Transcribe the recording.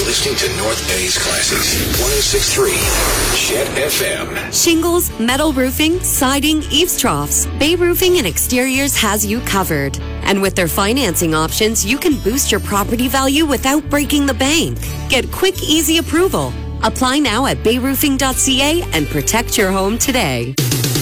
listening to North Bay's Classics. 106.3 Chet FM. Shingles, metal roofing, siding, eaves troughs. Bay Roofing and Exteriors has you covered. And with their financing options, you can boost your property value without breaking the bank. Get quick, easy approval. Apply now at bayroofing.ca and protect your home today.